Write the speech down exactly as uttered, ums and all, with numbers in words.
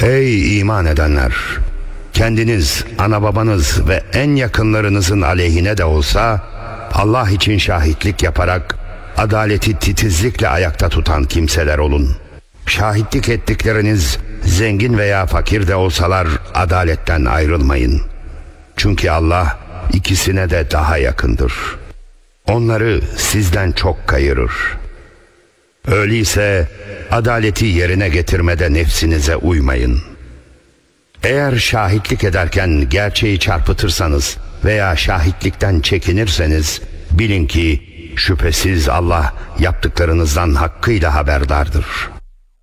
Ey iman edenler! Kendiniz, ana babanız ve en yakınlarınızın aleyhine de olsa Allah için şahitlik yaparak adaleti titizlikle ayakta tutan kimseler olun. Şahitlik ettikleriniz zengin veya fakir de olsalar adaletten ayrılmayın. Çünkü Allah ikisine de daha yakındır. Onları sizden çok kayırır. Öyleyse adaleti yerine getirmede nefsinize uymayın. Eğer şahitlik ederken gerçeği çarpıtırsanız veya şahitlikten çekinirseniz bilin ki şüphesiz Allah yaptıklarınızdan hakkıyla haberdardır.